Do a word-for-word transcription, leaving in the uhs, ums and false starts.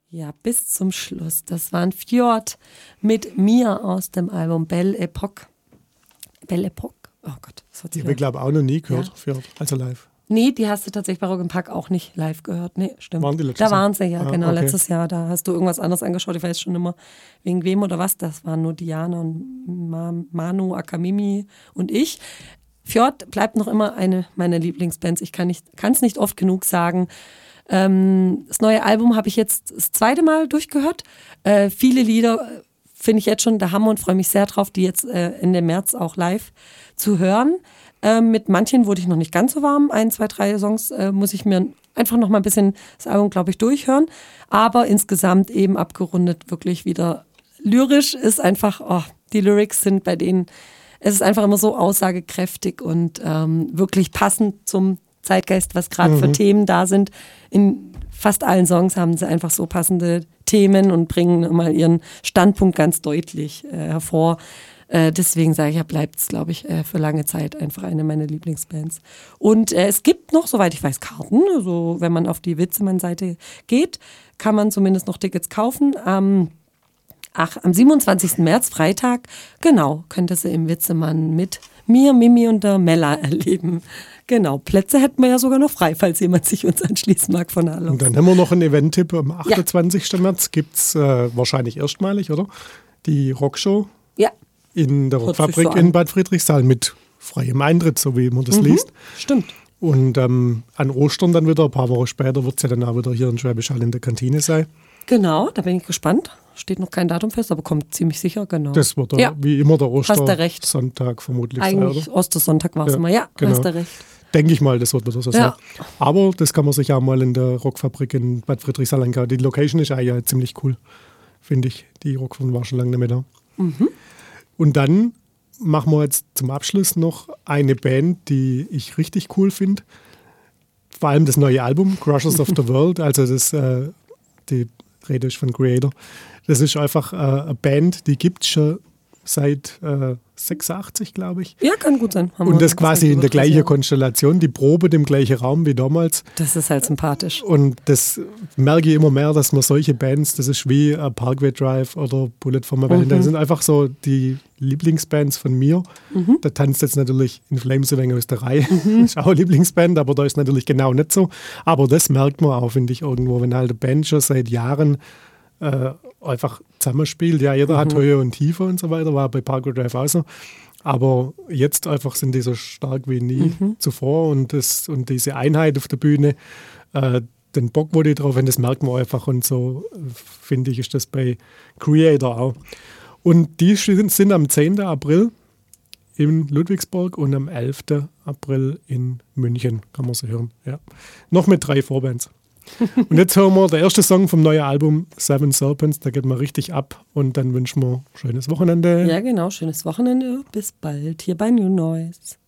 Ja, bis zum Schluss. Das war ein Fjord mit mir aus dem Album Belle Epoque. Belle Epoque? Oh Gott, das hat Die sich habe ich, glaube ich, auch noch nie gehört, Ja. Fjord, also live. Nee, die hast du tatsächlich bei Rock im Park auch nicht live gehört. Nee, stimmt. Waren die letztes da Jahr? waren sie ja, Ah, genau, okay. letztes Jahr. Da hast du irgendwas anderes angeschaut. Ich weiß schon immer, wegen wem oder was. Das waren nur Diana und Ma- Manu, Akamimi und ich. Fjord bleibt noch immer eine meiner Lieblingsbands. Ich kann es nicht oft genug sagen. Ähm, das neue Album habe ich jetzt das zweite Mal durchgehört. Äh, viele Lieder äh, finde ich jetzt schon der Hammer und freue mich sehr drauf, die jetzt äh, Ende März auch live zu hören. Ähm, mit manchen wurde ich noch nicht ganz so warm. Ein, zwei, drei Songs äh, muss ich mir einfach noch mal ein bisschen das Album, glaube ich, durchhören. Aber insgesamt eben abgerundet wirklich wieder lyrisch ist einfach, oh, die Lyrics sind bei denen, es ist einfach immer so aussagekräftig und ähm, wirklich passend zum Zeitgeist, was gerade Mhm. für Themen da sind. In fast allen Songs haben sie einfach so passende Themen und bringen mal ihren Standpunkt ganz deutlich äh, hervor. Äh, deswegen sage ich, ja, bleibt es, glaube ich, äh, für lange Zeit einfach eine meiner Lieblingsbands. Und äh, es gibt noch, soweit ich weiß, Karten. Also wenn man auf die Witzemann-Seite geht, kann man zumindest noch Tickets kaufen. Ähm, ach, am siebenundzwanzigsten März, Freitag, genau, könnt ihr sie im Witzemann mit mir, Mimi und der Mella erleben. Genau, Plätze hätten wir ja sogar noch frei, falls jemand sich uns anschließen mag von Hallo. Und dann haben wir noch einen Event-Tipp. Am achtundzwanzigsten März gibt es äh, wahrscheinlich erstmalig, oder? Die Rockshow Ja, in der Hört sich Rockfabrik so an. in Bad Friedrichsthal mit freiem Eintritt, so wie man das Mhm. liest. stimmt. Und ähm, an Ostern dann wieder, ein paar Wochen später, wird es ja dann auch wieder hier in Schwäbisch Hall in der Kantine sein. Genau, da bin ich gespannt. Steht noch kein Datum fest, aber kommt ziemlich sicher, genau. Das wird der, Ja. wie immer der Hast du recht. Ostersonntag vermutlich sein, Eigentlich oder? Ostersonntag war es Ja, immer. Ja, genau. hast du recht. Denke ich mal, das wird wieder so sein. Ja. Aber das kann man sich auch mal in der Rockfabrik in Bad Friedrichshall anschauen. Die Location ist auch ja ziemlich cool, finde ich. Die Rockfabrik war schon lange nicht mehr da. Mhm. Und dann machen wir jetzt zum Abschluss noch eine Band, die ich richtig cool finde. Vor allem das neue Album, Crushers of the World, also das, äh, die Rede ist von Creator. Das ist einfach äh, eine Band, die gibt es schon seit äh, sechsundachtzig, glaube ich. Ja, kann gut sein. Haben Und wir das quasi fast in der über dreißig gleichen Jahre. Konstellation, die Probe im gleichen Raum wie damals. Das ist halt sympathisch. Und das merke ich immer mehr, dass man solche Bands, das ist wie äh, Parkway Drive oder Bullet for My Valentine, das sind einfach so die Lieblingsbands von mir. Mhm. Da tanzt jetzt natürlich In Flames ein wenig aus der Reihe. Das ist auch eine Lieblingsband, aber da ist natürlich genau nicht so. Aber das merkt man auch, finde ich, irgendwo, wenn halt eine Band schon seit Jahren äh, einfach zusammenspielt. Ja, jeder Mhm. hat Höhe und Tiefe und so weiter, war bei Parkway Drive auch so. Aber jetzt einfach sind die so stark wie nie Mhm. zuvor und, das, und diese Einheit auf der Bühne, äh, den Bock, wo die drauf haben, das merkt man einfach und so, äh, finde ich, ist das bei Creator auch. Und die sind, sind am zehnten April in Ludwigsburg und am elften April in München, kann man sie hören. Ja. Noch mit drei Vorbands. Und jetzt hören wir den ersten Song vom neuen Album Seven Serpents, da geht man richtig ab und dann wünschen wir ein schönes Wochenende. Ja, genau. Schönes Wochenende. Bis bald hier bei New Noise.